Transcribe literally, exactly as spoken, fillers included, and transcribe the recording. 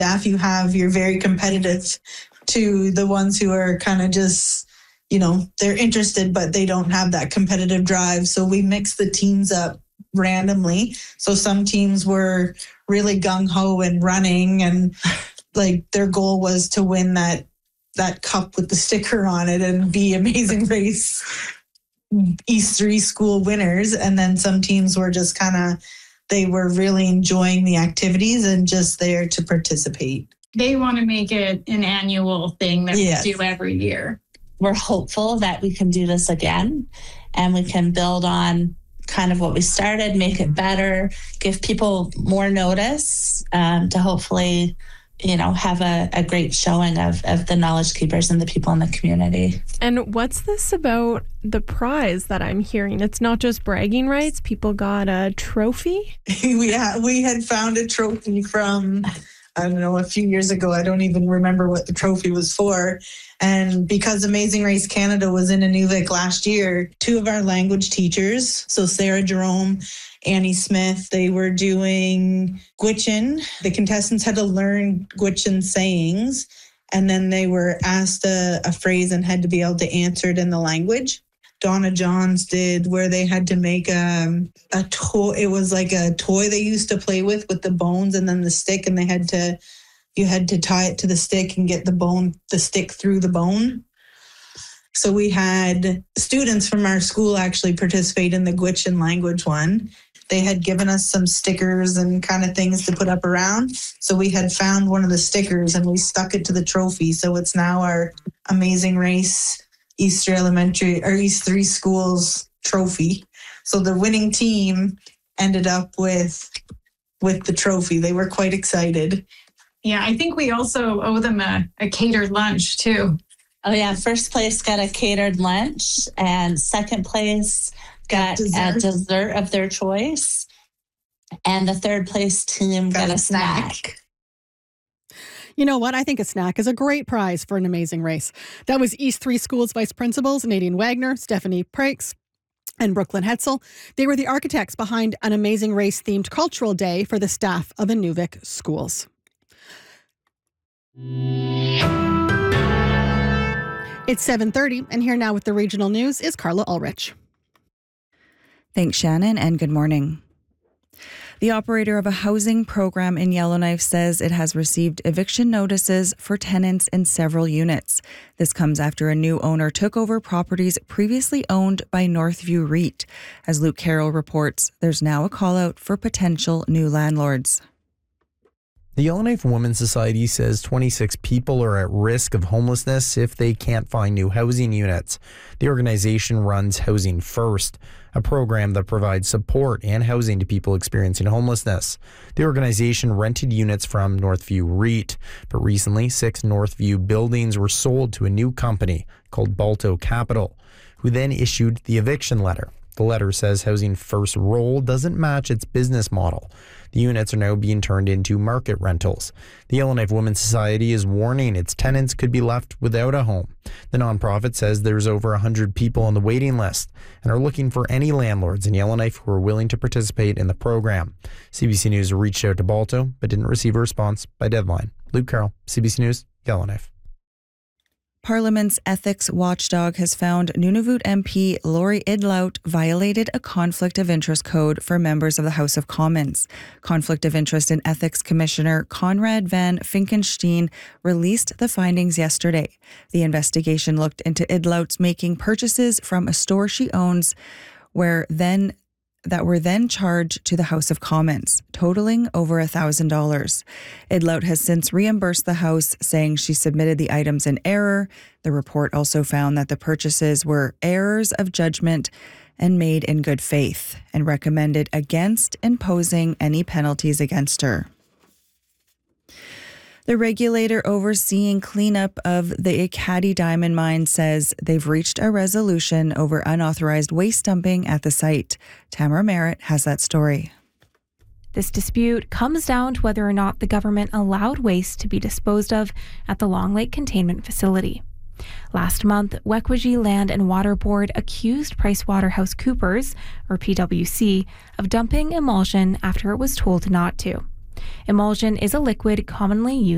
staff you have, you're very competitive to the ones who are kind of just, you know, they're interested, but they don't have that competitive drive. So we mix the teams up randomly. So some teams were really gung-ho and running, and like their goal was to win that that cup with the sticker on it and be Amazing Race East three school winners. And then some teams were just kind of, they were really enjoying the activities and just there to participate. They want to make it an annual thing that Yes. we do every year. We're hopeful that we can do this again and we can build on kind of what we started, make it better, give people more notice um, to hopefully, you know, have a, a great showing of, of the knowledge keepers and the people in the community. And what's this about the prize that I'm hearing? It's not just bragging rights. People got a trophy. we, had, we had found a trophy from, I don't know, a few years ago. I don't even remember what the trophy was for. And because Amazing Race Canada was in Inuvik last year, two of our language teachers, so Sarah Jerome, Annie Smith, they were doing Gwich'in. The contestants had to learn Gwich'in sayings, and then they were asked a, a phrase and had to be able to answer it in the language. Donna Johns did where they had to make a, a toy. It was like a toy they used to play with, with the bones and then the stick, and they had to, you had to tie it to the stick and get the bone, the stick through the bone. So we had students from our school actually participate in the Gwich'in language one. They had given us some stickers and kind of things to put up around. So we had found one of the stickers and we stuck it to the trophy. So it's now our Amazing Race East three Elementary or East three Schools trophy. So the winning team ended up with with the trophy. They were quite excited. Yeah, I think we also owe them a, a catered lunch too. Oh yeah, first place got a catered lunch and second place got Dessert. a dessert of their choice. And the third place team got, got a snack. snack. You know what? I think a snack is a great prize for an amazing race. That was East three Schools Vice Principals Nadine Wagner, Stephanie Prakes, and Brooklyn Hetzel. They were the architects behind an Amazing Race themed cultural day for the staff of Inuvik schools. It's seven thirty, and here now with the regional news is Carla Ulrich. Thanks, Shannon, and good morning. The operator of a housing program in Yellowknife says it has received eviction notices for tenants in several units. This comes after a new owner took over properties previously owned by Northview REIT. As Luke Carroll reports, there's now a call out for potential new landlords. The Yellowknife Women's Society says twenty-six people are at risk of homelessness if they can't find new housing units. The organization runs Housing First, a program that provides support and housing to people experiencing homelessness. The organization rented units from Northview REIT, but recently six Northview buildings were sold to a new company called Balto Capital, who then issued the eviction letter. The letter says Housing First's role doesn't match its business model. The units are now being turned into market rentals. The Yellowknife Women's Society is warning its tenants could be left without a home. The nonprofit says there's over one hundred people on the waiting list and are looking for any landlords in Yellowknife who are willing to participate in the program. C B C News reached out to Balto but didn't receive a response by deadline. Luke Carroll, C B C News, Yellowknife. Parliament's ethics watchdog has found Nunavut M P Lori Idlout violated a conflict of interest code for members of the House of Commons. Conflict of Interest and Ethics Commissioner Conrad Van Finkenstein released the findings yesterday. The investigation looked into Idlout's making purchases from a store she owns, where then that were then charged to the House of Commons, totaling over one thousand dollars. Idlout has since reimbursed the House, saying she submitted the items in error. The report also found that the purchases were errors of judgment and made in good faith, and recommended against imposing any penalties against her. The regulator overseeing cleanup of the Ekati diamond mine says they've reached a resolution over unauthorized waste dumping at the site. Tamara Merritt has that story. This dispute comes down to whether or not the government allowed waste to be disposed of at the Long Lake Containment Facility. Last month, Wekwajee Land and Water Board accused PricewaterhouseCoopers, or P W C, of dumping emulsion after it was told not to. Emulsion is a liquid commonly used